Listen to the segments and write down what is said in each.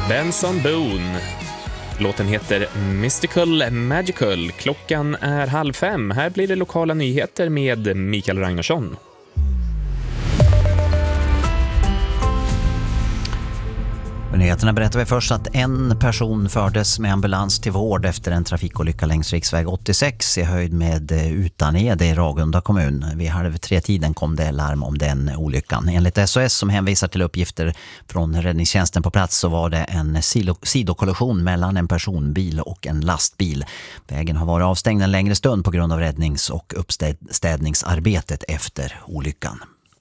Benson Boone. Låten heter Mystical Magical. Klockan är 4:30. Här blir det lokala nyheter med Mikael Ragnarsson. I nyheterna berättar vi först att en person fördes med ambulans till vård efter en trafikolycka längs riksväg 86 i höjd med Utanede i Ragunda kommun. Vid 2:30 kom det larm om den olyckan. Enligt SOS, som hänvisar till uppgifter från räddningstjänsten på plats, så var det en sidokollision mellan en personbil och en lastbil. Vägen har varit avstängd en längre stund på grund av räddnings- och uppstädningsarbetet efter olyckan.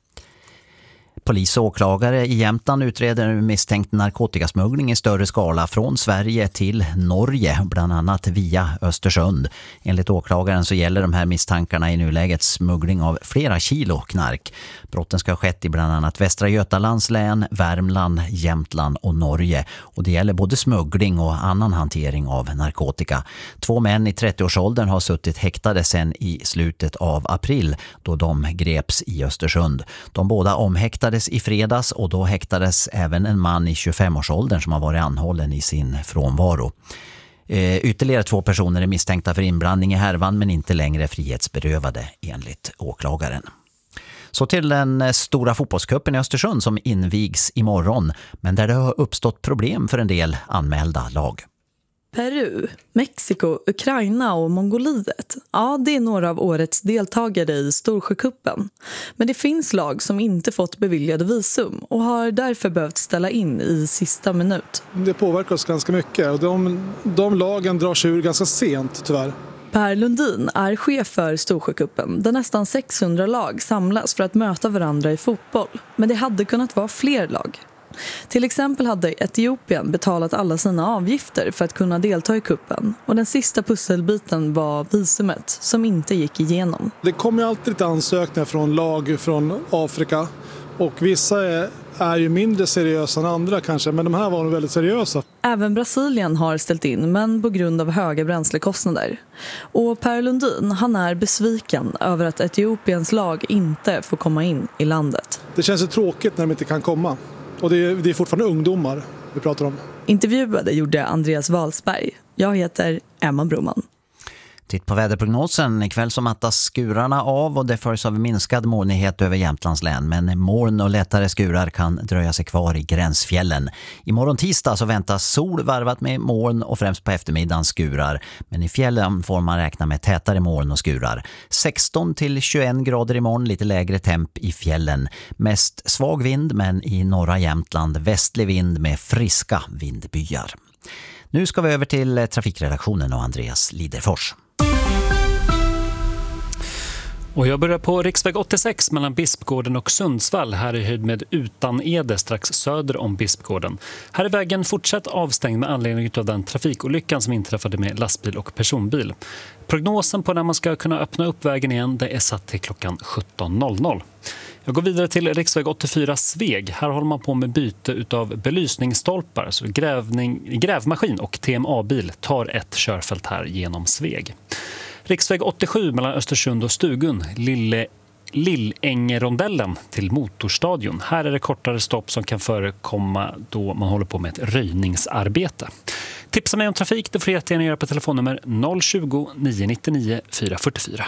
Polis och åklagare i Jämtland utreder misstänkt narkotikasmuggling i större skala från Sverige till Norge, bland annat via Östersund. Enligt åklagaren så gäller de här misstankarna i nuläget smuggling av flera kilo knark. Brotten ska ha skett i bland annat Västra Götalands län, Värmland, Jämtland och Norge. Och det gäller både smuggling och annan hantering av narkotika. 2 män i 30-årsåldern har suttit häktade sedan i slutet av april då de greps i Östersund. De båda omhäktades i fredags och då häktades även en man i 25-årsåldern som har varit anhållen i sin frånvaro. Ytterligare 2 personer är misstänkta för inblandning i härvan men inte längre frihetsberövade enligt åklagaren. Så till den stora fotbollscupen i Östersund som invigs imorgon, men där det har uppstått problem för en del anmälda lag. Peru, Mexiko, Ukraina och Mongoliet. Ja, det är några av årets deltagare i Storsjökuppen. Men det finns lag som inte fått beviljade visum och har därför behövt ställa in i sista minut. Det påverkar oss ganska mycket och de lagen drar sig ur ganska sent tyvärr. Per Lundin är chef för Storsjökuppen där nästan 600 lag samlas för att möta varandra i fotboll. Men det hade kunnat vara fler lag. Till exempel hade Etiopien betalat alla sina avgifter för att kunna delta i kuppen. Och den sista pusselbiten var visumet som inte gick igenom. Det kommer ju alltid lite ansökningar från lag från Afrika. Och vissa är ju mindre seriösa än andra kanske, men de här var nog väldigt seriösa. Även Brasilien har ställt in, men på grund av höga bränslekostnader. Och Per Lundin, han är besviken över att Etiopiens lag inte får komma in i landet. Det känns ju tråkigt när de inte kan komma. Och det är fortfarande ungdomar vi pratar om. Intervjuade gjorde Andreas Walsberg. Jag heter Emma Broman. Titt på väderprognosen. Ikväll så mattas skurarna av och det följs av minskad molnighet över Jämtlands län. Men moln och lättare skurar kan dröja sig kvar i gränsfjällen. Imorgon tisdag så väntas sol varvat med moln och främst på eftermiddagen skurar. Men i fjällen får man räkna med tätare moln och skurar. 16 till 21 grader imorgon, lite lägre temp i fjällen. Mest svag vind men i norra Jämtland västlig vind med friska vindbyar. Nu ska vi över till trafikredaktionen och Andreas Liderfors. Och jag börjar på riksväg 86 mellan Bispgården och Sundsvall här i höjd med Utanede strax söder om Bispgården. Här är vägen fortsatt avstängd med anledning av den trafikolyckan som inträffade med lastbil och personbil. Prognosen på när man ska kunna öppna upp vägen igen det är satt till klockan 17.00. Jag går vidare till riksväg 84 Sveg. Här håller man på med byte utav belysningsstolpar. Så grävmaskin och TMA-bil tar ett körfält här genom Sveg. Riksväg 87 mellan Östersund och Stugun, Lillängerondellen till Motorstadion. Här är det kortare stopp som kan förekomma då man håller på med ett röjningsarbete. Tipsa mig om trafik, det får jag jättegärna göra på telefonnummer 020 999 444.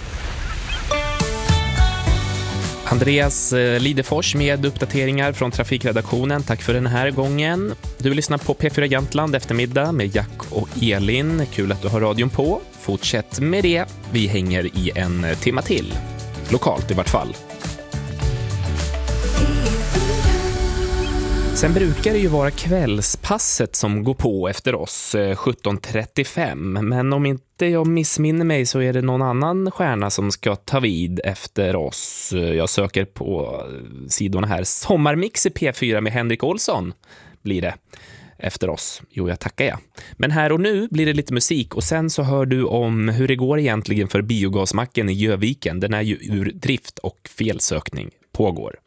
Andreas Lidefors med uppdateringar från trafikredaktionen. Tack för den här gången. Du lyssnar på P4 Jämtland eftermiddag med Jack och Elin. Kul att du har radion på. Fortsätt med det. Vi hänger i en timme till. Lokalt i vart fall. Sen brukar det ju vara kvällspasset som går på efter oss 17.35. Men om inte jag missminner mig så är det någon annan stjärna som ska ta vid efter oss. Jag söker på sidorna här. Sommarmix i P4 med Henrik Olsson blir det efter oss. Jo, jag tackar jag. Men här och nu blir det lite musik och sen så hör du om hur det går egentligen för biogasmacken i Göviken. Den är ju ur drift och felsökning pågår.